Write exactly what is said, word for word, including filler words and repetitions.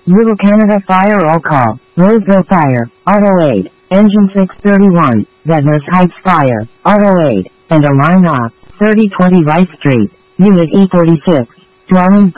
Little Canada Fire Roll Call. Roseville Fire, Auto Aid, Engine six thirty-one, Redners Heights Fire, Auto Aid, and Alarm Off, thirty twenty Rice Street, Unit E forty-six, Dwelling